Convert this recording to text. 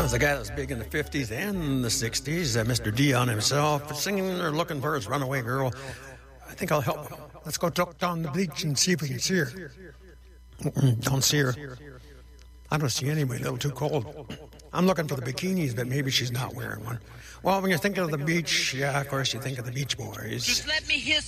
was a guy that was big in the 50s and the 60s, Mr. Dion himself, singing or looking for his runaway girl. I think I'll help him. Let's go talk down the beach and see if we can see her. Don't see her. I don't see anybody, a little too cold. I'm looking for the bikinis, but maybe she's not wearing one. Well, when you think of the beach, yeah, of course you think of the Beach Boys. Just let me hear